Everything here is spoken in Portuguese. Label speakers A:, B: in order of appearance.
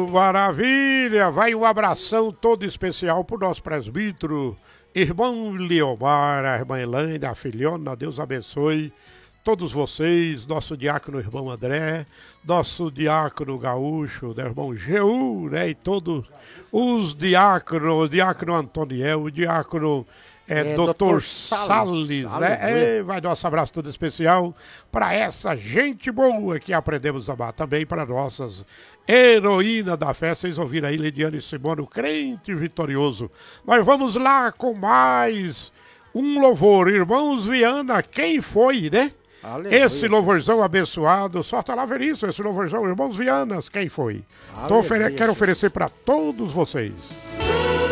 A: maravilha! Vai um abração todo especial pro nosso presbítero, irmão Leomar, a irmã Elaine, a filhona, Deus abençoe todos vocês, nosso diácono irmão André, nosso diácono gaúcho, né, irmão Jeú, né, e todos os diáconos, o diácono Antoniel, o diácono Dr. Salles, né? Vai nosso abraço todo especial para essa gente boa que aprendemos a amar, também para nossas heroínas da fé. Vocês ouviram aí, Lidiane Simone, o crente vitorioso. Nós vamos lá com mais um louvor, irmãos Viana, quem foi, né? Aleluia. Esse louvorzão abençoado, só tá lá ver isso, esse louvorzão, irmãos Vianas, quem foi? Quero oferecer para todos vocês.